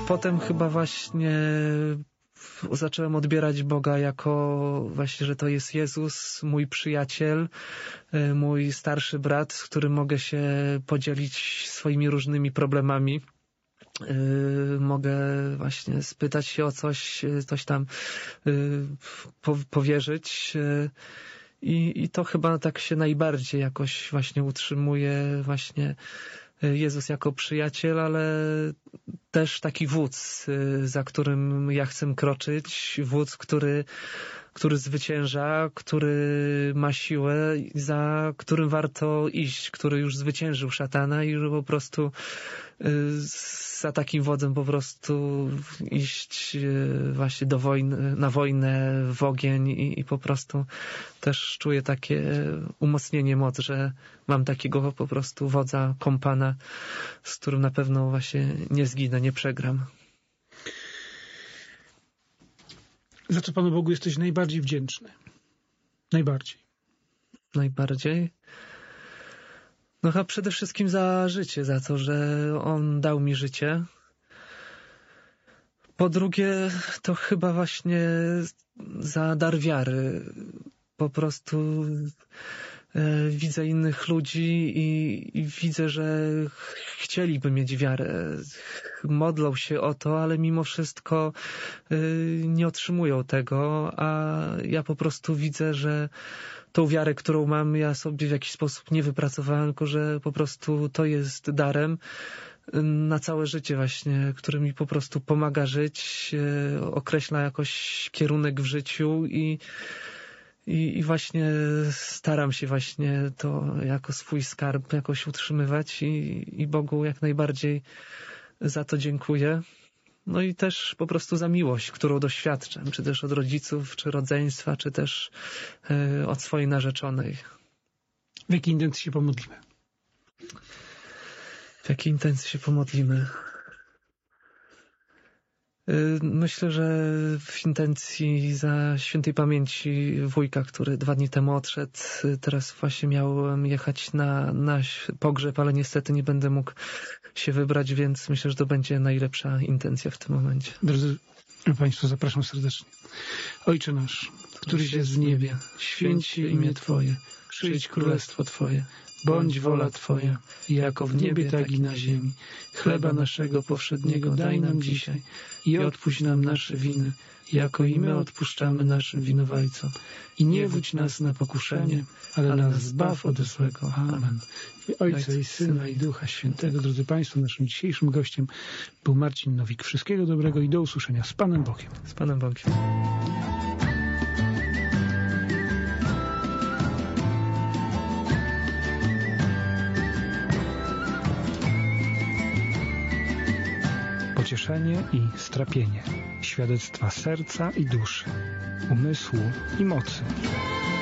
Potem chyba właśnie zacząłem odbierać Boga jako właśnie, że to jest Jezus, mój przyjaciel, mój starszy brat, z którym mogę się podzielić swoimi różnymi problemami. Mogę właśnie spytać się o coś tam powierzyć. I to chyba tak się najbardziej jakoś właśnie utrzymuje właśnie Jezus jako przyjaciel, ale też taki wódz, za którym ja chcę kroczyć, wódz, który zwycięża, który ma siłę, za którym warto iść, który już zwyciężył szatana i że po prostu za takim wodzem po prostu iść właśnie do wojny, na wojnę, w ogień i po prostu też czuję takie umocnienie moc, że mam takiego po prostu wodza, kompana, z którym na pewno właśnie nie zginę, nie przegram. Za co Panu Bogu jesteś najbardziej wdzięczny? Najbardziej? No chyba przede wszystkim za życie, za to, że On dał mi życie. Po drugie, to chyba właśnie za dar wiary. Po prostu widzę innych ludzi i widzę, że chcieliby mieć wiarę. Modlą się o to, ale mimo wszystko nie otrzymują tego, a ja po prostu widzę, że tą wiarę, którą mam, ja sobie w jakiś sposób nie wypracowałem, tylko że po prostu to jest darem na całe życie właśnie, który mi po prostu pomaga żyć, określa jakoś kierunek w życiu i właśnie staram się właśnie to jako swój skarb jakoś utrzymywać i Bogu jak najbardziej za to dziękuję. No i też po prostu za miłość, którą doświadczam, czy też od rodziców, czy rodzeństwa, czy też od swojej narzeczonej. W jakiej intencji się pomodlimy? W jakiej intencji się pomodlimy? Myślę, że w intencji za świętej pamięci wujka, który 2 dni temu odszedł. Teraz właśnie miałem jechać na pogrzeb, ale niestety nie będę mógł się wybrać, więc myślę, że to będzie najlepsza intencja w tym momencie. Drodzy Państwo, zapraszam serdecznie. Ojcze nasz, któryś jest w niebie, święć się imię Twoje, przyjdź królestwo Twoje, bądź wola Twoja, jako w niebie, tak i na ziemi. Chleba naszego powszedniego daj nam dzisiaj i odpuść nam nasze winy, jako i my odpuszczamy naszym winowajcom. I nie wódź nas na pokuszenie, ale nas zbaw od złego. Amen. Ojca i Syna i Ducha Świętego. Drodzy Państwo, naszym dzisiejszym gościem był Marcin Nowik. Wszystkiego dobrego i do usłyszenia. Z Panem Bogiem. Z Panem Bogiem. Pocieszenie i strapienie, świadectwa serca i duszy, umysłu i mocy.